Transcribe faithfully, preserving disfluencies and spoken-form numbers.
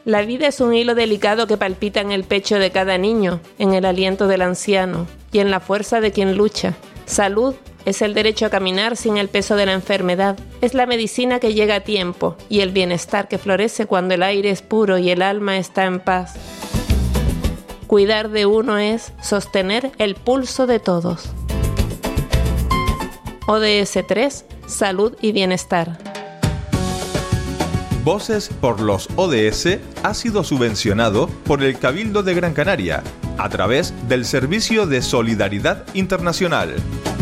La vida es un hilo delicado que palpita en el pecho de cada niño, en el aliento del anciano y en la fuerza de quien lucha. Salud es el derecho a caminar sin el peso de la enfermedad. Es la medicina que llega a tiempo y el bienestar que florece cuando el aire es puro y el alma está en paz. Cuidar de uno es sostener el pulso de todos. O D S tres, salud y bienestar. Voces por los O D S ha sido subvencionado por el Cabildo de Gran Canaria a través del Servicio de Solidaridad Internacional.